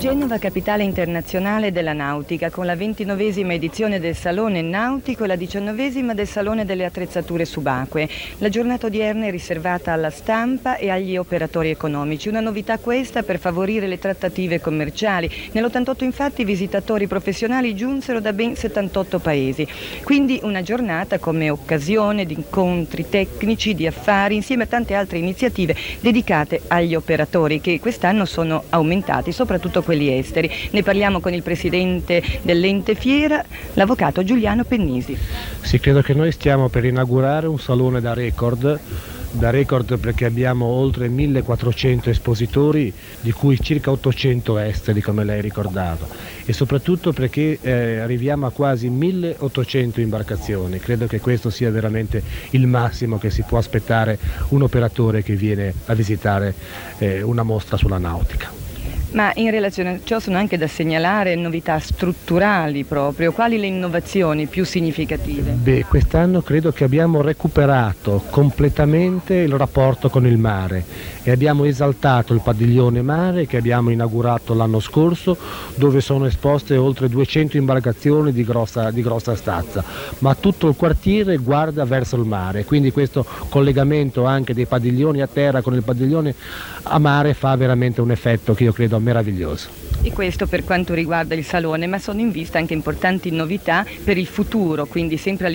Genova, capitale internazionale della nautica, con la 29esima edizione del Salone Nautico e la 19esima del Salone delle attrezzature subacquee. La giornata odierna è riservata alla stampa e agli operatori economici. Una novità questa per favorire le trattative commerciali. Nell'88 infatti i visitatori professionali giunsero da ben 78 paesi. Quindi una giornata come occasione di incontri tecnici, di affari, insieme a tante altre iniziative dedicate agli operatori che quest'anno sono aumentati, soprattutto quelli esteri. Ne parliamo con il presidente dell'ente Fiera, l'avvocato Giuliano Pennisi. Sì, credo che noi stiamo per inaugurare un salone da record perché abbiamo oltre 1400 espositori, di cui circa 800 esteri, come lei ricordava, e soprattutto perché arriviamo a quasi 1800 imbarcazioni. Credo che questo sia veramente il massimo che si può aspettare un operatore che viene a visitare una mostra sulla nautica. Ma in relazione a ciò sono anche da segnalare novità strutturali proprio. Quali le innovazioni più significative? Quest'anno credo che abbiamo recuperato completamente il rapporto con il mare e abbiamo esaltato il padiglione mare che abbiamo inaugurato l'anno scorso, dove sono esposte oltre 200 imbarcazioni di grossa stazza, ma tutto il quartiere guarda verso il mare, quindi questo collegamento anche dei padiglioni a terra con il padiglione a mare fa veramente un effetto che io credo meraviglioso. E questo per quanto riguarda il salone, ma sono in vista anche importanti novità per il futuro, quindi sempre